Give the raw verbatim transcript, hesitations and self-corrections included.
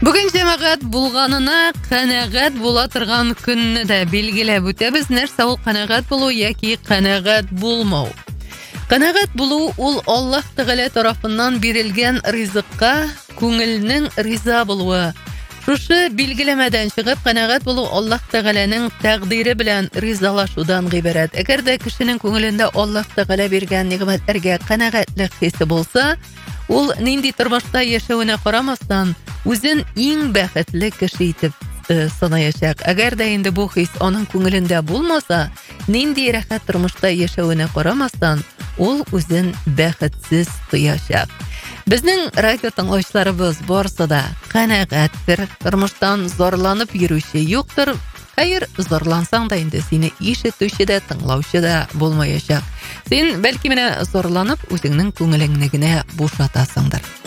Бүген җәмәгать булганына канәгать була торган көнне дә билгеләп үтәбез. Нәрсә ул канәгать булу яки канәгать булмау? Канәгать булу ул Аллаһ Тәгалә тарафыннан бирелгән ризыкка күңелнең риза булуы. Шушы билгеләмәдән чыгып, канәгать булу Аллаһ Тәгаләнең тәкъдире белән ризалашудан гыйбарәт. Әгәр дә кешенең күңелендә Аллаһ Тәгалә биргән нигъмәтләргә канәгатьлек хисе булса, ул нинди тормышта яшәвенә карамастан үзен иң бәхетле кеше итеп э, санаячак. Әгәр дә инде бу хис аның күңелендә булмаса, нинди рәхәт тормышта яшәвенә карамастан, ул үзен бәхетсез тоячак. Безнең радио тыңлаучыларыбыз барысы да канәгатьтер, тормыштан зарланып йөрүче юктыр. Хәер, зарлансаң да инде сине ишетүче дә, тыңлаучы да булмаячак. Син бәлки менә зарланып үзеңнең күңелеңне генә бушатасыңдыр.